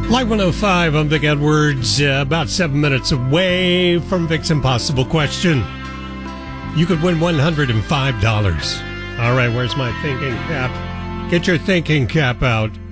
Live 105, I'm Vic Edwards, about 7 minutes away from Vic's Impossible Question. You could win $105. All right, where's my thinking cap? Get your thinking cap out.